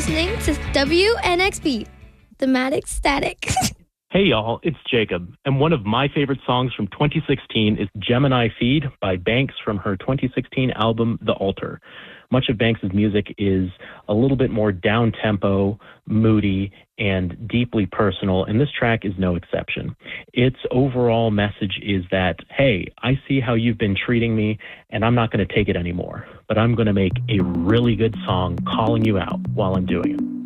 listening to WNXP, Thematic Static. Hey y'all, it's Jacob, and one of my favorite songs from 2016 is Gemini Feed by Banks from her 2016 album, The Altar. Much of Banks' music is a little bit more down-tempo, moody, and deeply personal, and this track is no exception. Its overall message is that, hey, I see how you've been treating me, and I'm not going to take it anymore, but I'm going to make a really good song calling you out while I'm doing it.